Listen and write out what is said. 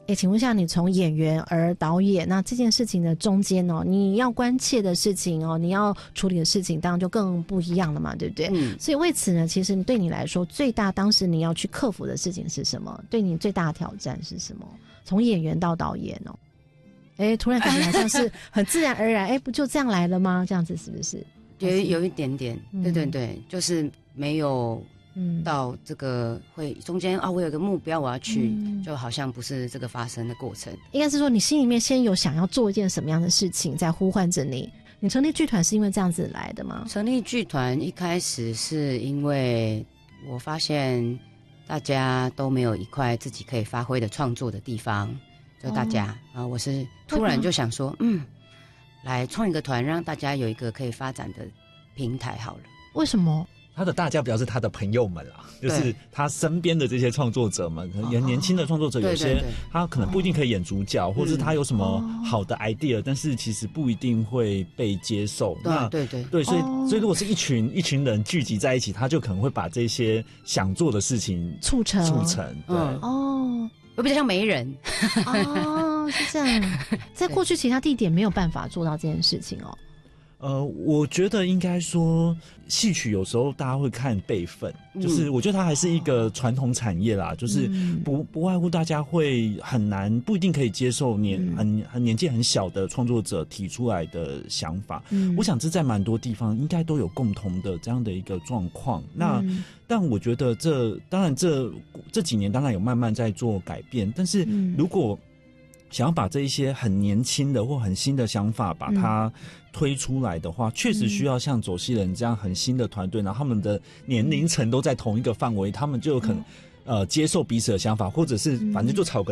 请问一下，你从演员而导演，那这件事情的中间你要关切的事情你要处理的事情当然就更不一样了嘛，对不对？所以为此呢，其实对你来说最大当时你要去克服的事情是什么？对你最大的挑战是什么？从演员到导演突然感觉好像是很自然而然不就这样来了吗？这样子是不是？ 有一点点，对对对，就是没有到这个会中间我有个目标我要去，就好像不是这个发生的过程。 应该是说你心里面先有想要做一件什么样的事情在呼唤着你。你成立剧团是因为这样子来的吗？ 成立剧团一开始是因为我发现大家都没有一块自己可以发挥的创作的地方，就大家我是突然就想说来创一个团，让大家有一个可以发展的平台好了。 为什么？ 他的大家比较是他的朋友们啦，就是他身边的这些创作者们，可能年轻的创作者，有些他可能不一定可以演主角，或者他有什么好的 idea，但是其实不一定会被接受。对，所以如果是一群人聚集在一起，他就可能会把这些想做的事情促成。对会比较像媒人是这样。在过去其他地点没有办法做到这件事情我觉得应该说戏曲有时候大家会看辈分，就是我觉得它还是一个传统产业啦，就是不外乎大家会很难不一定可以接受年纪很小的创作者提出来的想法。我想这在蛮多地方应该都有共同的这样的一个状况。但我觉得当然这几年当然有慢慢在做改变，但是如果想要把这一些很年轻的或很新的想法把它推出来的话，确实需要像走西人这样很新的团队，然后他们的年龄层都在同一个范围，他们就有可能接受彼此的想法，或者是反正就吵个